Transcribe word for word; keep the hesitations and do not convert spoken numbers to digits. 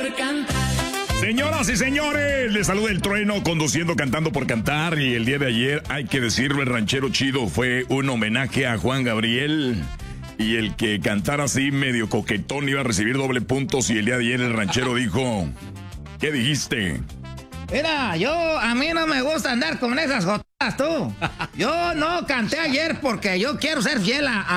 por cantar. Señoras y señores, les saluda el Trueno conduciendo Cantando por Cantar. Y el día de ayer, hay que decirlo, el ranchero chido fue un homenaje a Juan Gabriel. Y el que cantara así medio coquetón iba a recibir doble puntos. Y el día de ayer el ranchero dijo, ¿qué dijiste? Mira, yo, a mí no me gusta andar con esas jotas, tú. Yo no canté ayer porque yo quiero ser fiel a...